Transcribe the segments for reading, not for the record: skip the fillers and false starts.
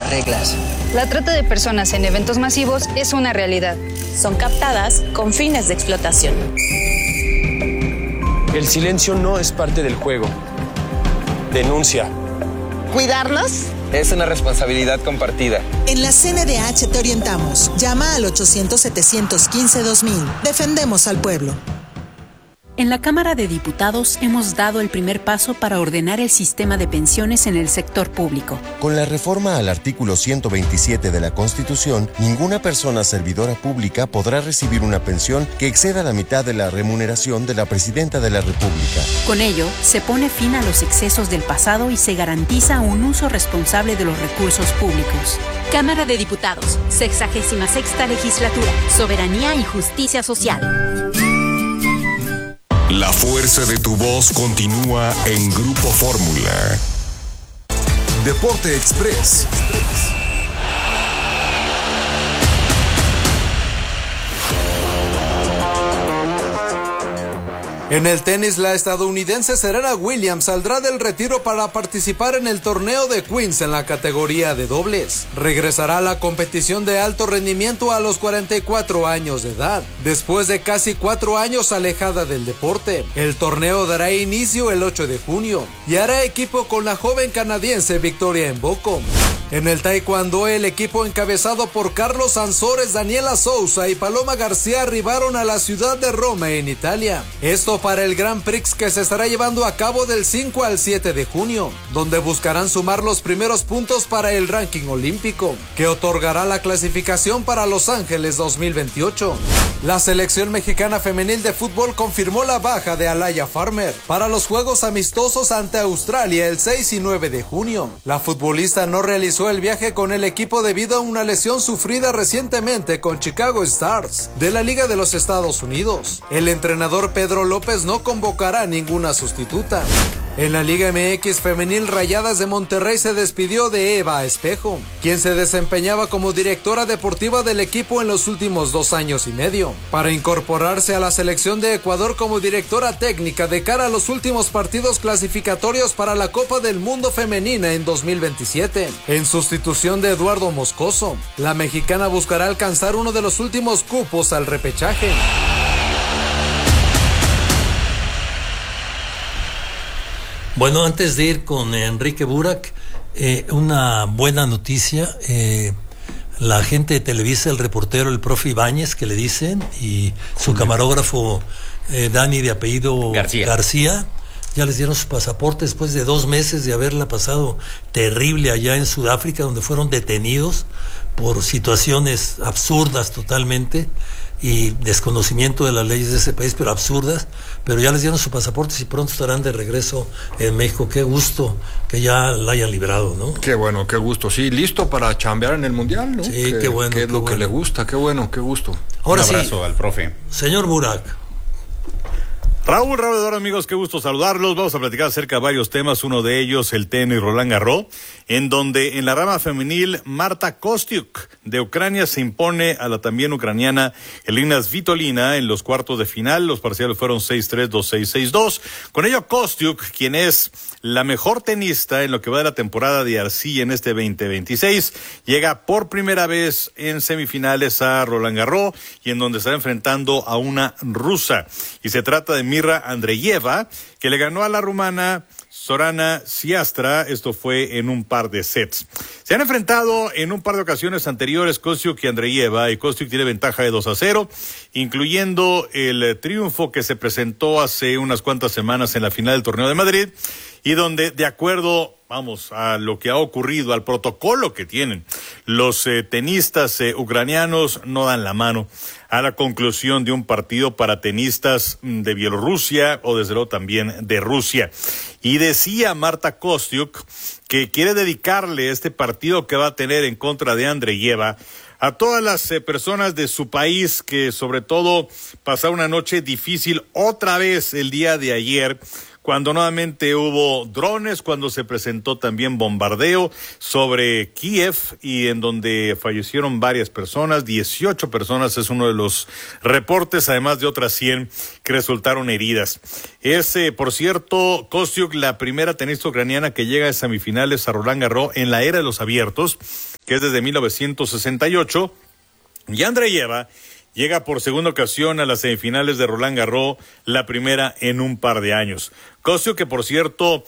reglas. La trata de personas en eventos masivos es una realidad. Son captadas con fines de explotación. El silencio no es parte del juego. Denuncia. ¿Cuidarnos? Es una responsabilidad compartida. En la CNDH te orientamos. Llama al 800-715-2000. Defendemos al pueblo. En la Cámara de Diputados hemos dado el primer paso para ordenar el sistema de pensiones en el sector público. Con la reforma al artículo 127 de la Constitución, ninguna persona servidora pública podrá recibir una pensión que exceda la mitad de la remuneración de la Presidenta de la República. Con ello, se pone fin a los excesos del pasado y se garantiza un uso responsable de los recursos públicos. Cámara de Diputados, 66ª Legislatura, Soberanía y Justicia Social. La fuerza de tu voz continúa en Grupo Fórmula. Deporte Express. En el tenis, la estadounidense Serena Williams saldrá del retiro para participar en el torneo de Queens en la categoría de dobles. Regresará a la competición de alto rendimiento a los 44 años de edad, después de casi 4 años alejada del deporte. El torneo dará inicio el 8 de junio y hará equipo con la joven canadiense Victoria Mboko. En el taekwondo, el equipo encabezado por Carlos Ansores, Daniela Sousa y Paloma García arribaron a la ciudad de Roma, en Italia. Esto para el Grand Prix que se estará llevando a cabo del 5 al 7 de junio, donde buscarán sumar los primeros puntos para el ranking olímpico, que otorgará la clasificación para Los Ángeles 2028. La selección mexicana femenil de fútbol confirmó la baja de Alaya Farmer para los juegos amistosos ante Australia el 6 y 9 de junio. La futbolista no realizó el viaje con el equipo debido a una lesión sufrida recientemente con Chicago Stars de la Liga de los Estados Unidos. El entrenador Pedro López no convocará ninguna sustituta. En la Liga MX femenil, Rayadas de Monterrey se despidió de Eva Espejo, quien se desempeñaba como directora deportiva del equipo en los últimos 2 años y medio, para incorporarse a la selección de Ecuador como directora técnica de cara a los últimos partidos clasificatorios para la Copa del Mundo Femenina en 2027. En sustitución de Eduardo Moscoso, la mexicana buscará alcanzar uno de los últimos cupos al repechaje. Bueno, antes de ir con Enrique Burak, una buena noticia. La gente de Televisa, el reportero, el profe Ibáñez, que le dicen, y su camarógrafo Dani, de apellido García, ya les dieron su pasaporte después de 2 meses de haberla pasado terrible allá en Sudáfrica, donde fueron detenidos por situaciones absurdas totalmente y desconocimiento de las leyes de ese país, pero absurdas, pero ya les dieron su pasaporte y pronto estarán de regreso en México. Qué gusto que ya la hayan librado, ¿no? Qué bueno, qué gusto. Sí, listo para chambear en el Mundial, ¿no? Sí, qué bueno. Que es lo que le gusta, qué bueno, qué gusto. Ahora un abrazo al profe. Señor Burak. Raúl, amigos, qué gusto saludarlos. Vamos a platicar acerca de varios temas, uno de ellos el tenis Roland Garros, en donde en la rama femenil Marta Kostyuk de Ucrania se impone a la también ucraniana Elina Svitolina en los cuartos de final. Los parciales fueron 6-3, 2-6, 6-2. Con ello Kostyuk, quien es la mejor tenista en lo que va de la temporada de Arcilla en este 2026, llega por primera vez en semifinales a Roland Garros y en donde estará enfrentando a una rusa. Y se trata de Mirra Andreeva, que le ganó a la rumana Sorana Siastra. Esto fue en un par de sets. Se han enfrentado en un par de ocasiones anteriores Kostyuk y Andreeva, y Kostyuk tiene ventaja de 2-0, incluyendo el triunfo que se presentó hace unas cuantas semanas en la final del Torneo de Madrid, y donde, de acuerdo, a lo que ha ocurrido, al protocolo que tienen, los tenistas ucranianos no dan la mano a la conclusión de un partido para tenistas de Bielorrusia o desde luego también de Rusia. Y decía Marta Kostyuk que quiere dedicarle este partido que va a tener en contra de Andreeva a todas las personas de su país que sobre todo pasaron una noche difícil otra vez el día de ayer, cuando nuevamente hubo drones, cuando se presentó también bombardeo sobre Kiev y en donde fallecieron varias personas, 18 personas es uno de los reportes, además de otras 100 que resultaron heridas. Es, por cierto, Kostyuk, la primera tenista ucraniana que llega a semifinales a Roland Garros en la era de los abiertos, que es desde 1968, y Andreeva llega por segunda ocasión a las semifinales de Roland Garros, la primera en un par de años. Kostyuk, que por cierto,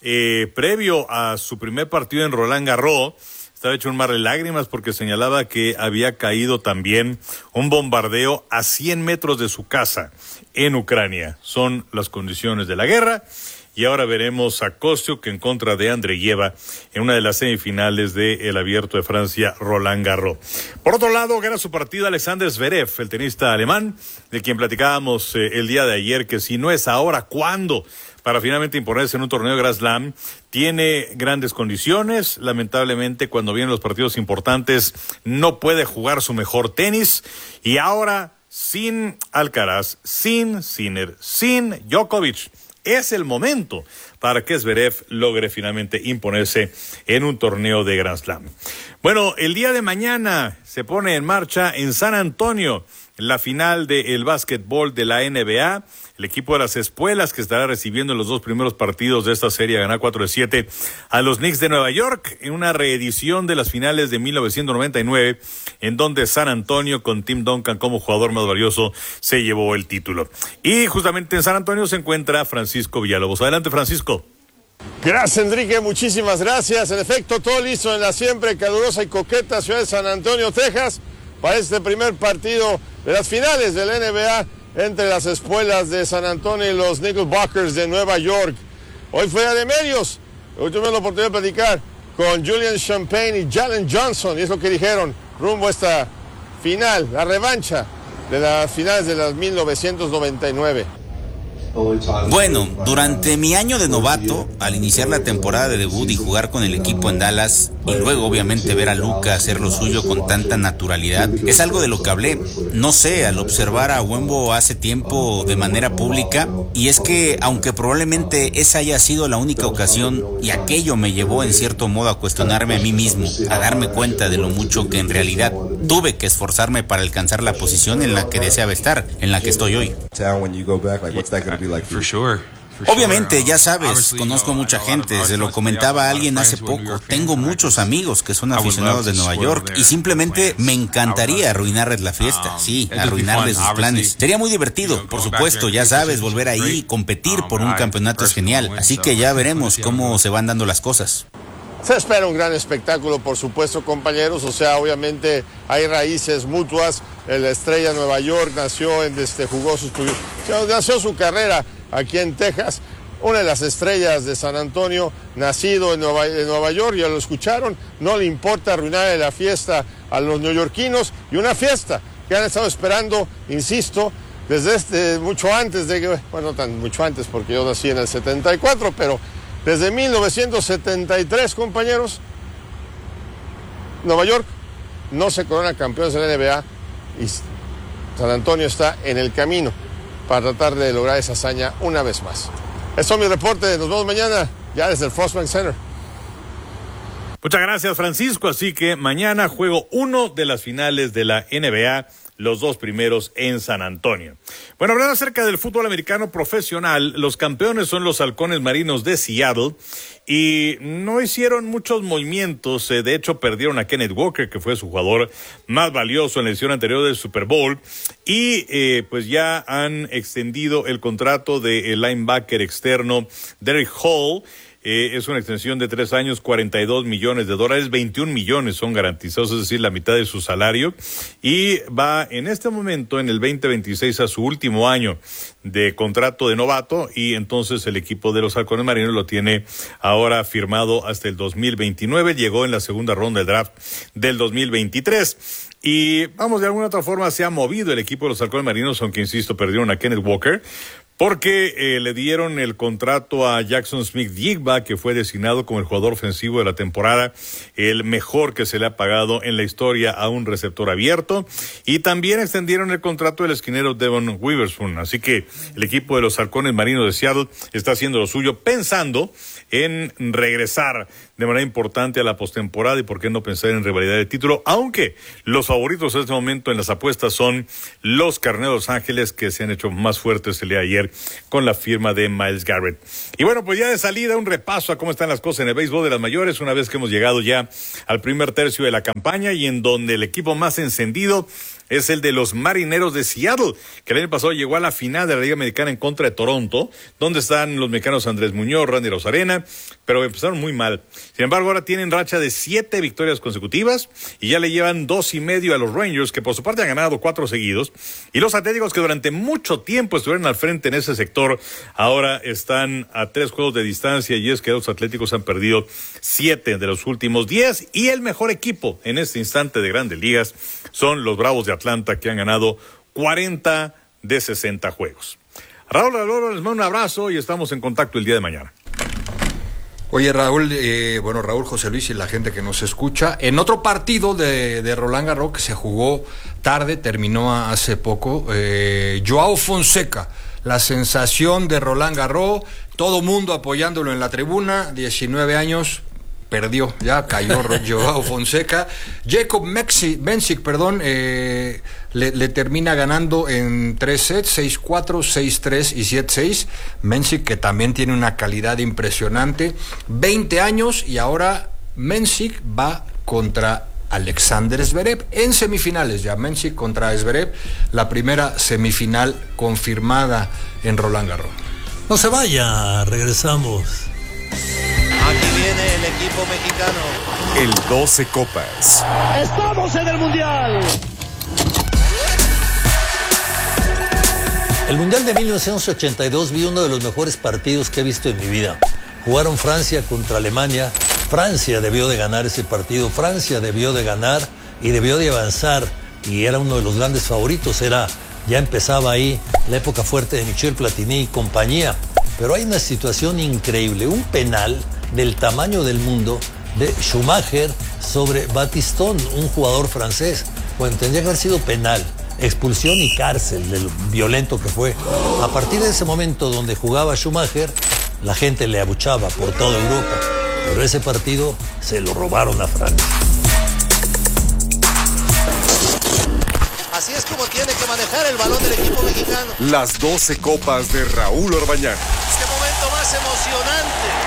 previo a su primer partido en Roland Garros, estaba hecho un mar de lágrimas porque señalaba que había caído también un bombardeo a 100 metros de su casa en Ucrania. Son las condiciones de la guerra. Y ahora veremos a Kostyuk en contra de Andreeva en una de las semifinales del Abierto de Francia, Roland Garros. Por otro lado, gana su partido Alexander Zverev, el tenista alemán, de quien platicábamos el día de ayer, que si no es ahora, ¿cuándo? Para finalmente imponerse en un torneo de Grand Slam. Tiene grandes condiciones, lamentablemente cuando vienen los partidos importantes no puede jugar su mejor tenis, y ahora sin Alcaraz, sin Sinner, sin Djokovic. Es el momento para que Zverev logre finalmente imponerse en un torneo de Grand Slam. Bueno, el día de mañana se pone en marcha en San Antonio la final del básquetbol de la NBA. El equipo de las Espuelas, que estará recibiendo en los dos primeros partidos de esta serie, ganar 4-7 a los Knicks de Nueva York, en una reedición de las finales de 1999, en donde San Antonio, con Tim Duncan como jugador más valioso, se llevó el título. Y justamente en San Antonio se encuentra Francisco Villalobos. Adelante, Francisco. Gracias, Enrique, muchísimas gracias. En efecto, todo listo en la siempre calurosa y coqueta ciudad de San Antonio, Texas, para este primer partido de las finales del NBA entre las Espuelas de San Antonio y los Knickerbockers de Nueva York. Hoy fue de medios. Hoy tuvimos la oportunidad de platicar con Julian Champagne y Jalen Johnson, y es lo que dijeron rumbo a esta final, la revancha de las finales de las 1999. Bueno, durante mi año de novato, al iniciar la temporada de debut y jugar con el equipo en Dallas, y luego obviamente ver a Luka hacer lo suyo con tanta naturalidad, es algo de lo que hablé, no sé, al observar a Wembo hace tiempo de manera pública, y es que aunque probablemente esa haya sido la única ocasión, y aquello me llevó en cierto modo a cuestionarme a mí mismo, a darme cuenta de lo mucho que en realidad tuve que esforzarme para alcanzar la posición en la que deseaba estar, en la que estoy hoy. Obviamente, ya sabes, conozco mucha gente, se lo comentaba a alguien hace poco, tengo muchos amigos que son aficionados de Nueva York y simplemente me encantaría arruinarles la fiesta, sí, arruinarles sus planes. Sería muy divertido, por supuesto, ya sabes, volver ahí y competir por un campeonato es genial, así que ya veremos cómo se van dando las cosas. Se espera un gran espectáculo, por supuesto, compañeros. O sea, obviamente hay raíces mutuas. La estrella de Nueva York nació nació su carrera aquí en Texas. Una de las estrellas de San Antonio, nacido en Nueva York, ya lo escucharon. No le importa arruinarle la fiesta a los neoyorquinos, y una fiesta que han estado esperando, insisto, desde mucho antes de que, bueno, no tan mucho antes porque yo nací en el 74, pero desde 1973, compañeros, Nueva York no se corona campeones de la NBA y San Antonio está en el camino para tratar de lograr esa hazaña una vez más. Eso es mi reporte, nos vemos mañana ya desde el Frostbank Center. Muchas gracias, Francisco. Así que mañana juego 1 de las finales de la NBA, los dos primeros en San Antonio. Bueno, hablando acerca del fútbol americano profesional, los campeones son los Halcones Marinos de Seattle y no hicieron muchos movimientos. De hecho, perdieron a Kenneth Walker, que fue su jugador más valioso en la edición anterior del Super Bowl, y pues ya han extendido el contrato del linebacker externo Derek Hall. Es una extensión de 3 años, $42 millones, 21 millones son garantizados, es decir, la mitad de su salario, y va en este momento, en el 2026, a su último año de contrato de novato, y entonces el equipo de los Halcones Marinos lo tiene ahora firmado hasta el 2029, llegó en la segunda ronda del draft del 2023. Y vamos, de alguna otra forma se ha movido el equipo de los Halcones Marinos, aunque insisto, perdieron a Kenneth Walker, porque le dieron el contrato a Jackson Smith-Njigba, que fue designado como el jugador ofensivo de la temporada, el mejor que se le ha pagado en la historia a un receptor abierto, y también extendieron el contrato del esquinero Devon Witherspoon. Así que el equipo de los Halcones Marinos de Seattle está haciendo lo suyo, pensando en regresar de manera importante a la postemporada y por qué no pensar en rivalidad de título, aunque los favoritos en este momento en las apuestas son los Carneros de Los Ángeles, que se han hecho más fuertes el día de ayer con la firma de Myles Garrett. Y bueno, pues ya de salida un repaso a cómo están las cosas en el béisbol de las mayores, una vez que hemos llegado ya al primer tercio de la campaña y en donde el equipo más encendido es el de los Marineros de Seattle, que el año pasado llegó a la final de la Liga Americana en contra de Toronto, donde están los mexicanos Andrés Muñoz, Randy Arozarena, pero empezaron muy mal. Sin embargo, ahora tienen racha de 7 victorias consecutivas y ya le llevan 2.5 a los Rangers, que por su parte han ganado 4 seguidos, y los Atléticos, que durante mucho tiempo estuvieron al frente en ese sector, ahora están a 3 juegos de distancia, y es que los Atléticos han perdido 7 de los últimos 10, y el mejor equipo en este instante de Grandes Ligas son los Bravos de Atlanta, que han ganado 40 de 60 juegos. Raúl, les mando un abrazo y estamos en contacto el día de mañana. Oye, Raúl, Raúl, José Luis y la gente que nos escucha, en otro partido de Roland Garros que se jugó tarde, terminó hace poco, Joao Fonseca, la sensación de Roland Garros, todo mundo apoyándolo en la tribuna, 19 años, perdió, ya cayó Joao Fonseca. Jacob Mensik, le termina ganando en 3 sets, 6-4, 6-3 y 7-6. Mensik, que también tiene una calidad impresionante, 20 años, y ahora Mensik va contra Alexander Zverev en semifinales ya. Mensik contra Zverev, la primera semifinal confirmada en Roland Garros. No se vaya, regresamos. Aquí viene el equipo mexicano. El 12 Copas. ¡Estamos en el Mundial! El Mundial de 1982 vi uno de los mejores partidos que he visto en mi vida. Jugaron Francia contra Alemania. Francia debió de ganar ese partido. Francia debió de ganar y debió de avanzar. Y era uno de los grandes favoritos. Ya empezaba ahí la época fuerte de Michel Platini y compañía. Pero hay una situación increíble. Un penal del tamaño del mundo de Schumacher sobre Battiston, un jugador francés. Bueno, tendría que haber sido penal, expulsión y cárcel de lo violento que fue. A partir de ese momento donde jugaba Schumacher, la gente le abuchaba por toda Europa, pero ese partido se lo robaron a Francia. Así es como tiene que manejar el balón del equipo mexicano. Las 12 copas de Raúl Orbañanos. Este momento más emocionante